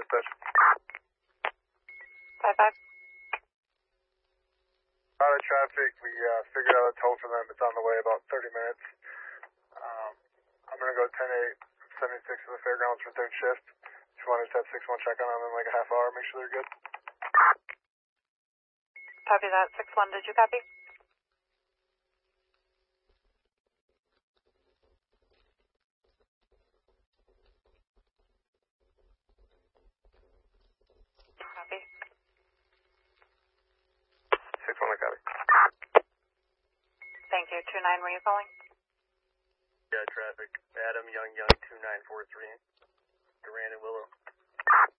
dispatch. 5-5. Out of traffic, we figured out a toll for them. It's on the way, about 30 minutes. I'm going to go 10-8, 76 to the fairgrounds for third shift. Just wanted to have 6-1 check on them in like a half hour, make sure they're good. Copy that. 6-1, did you copy? Copy. 6-1, I copy. Thank you. 2-9, were you calling? Yeah, traffic. Adam Young, 2943. Duran and Willow.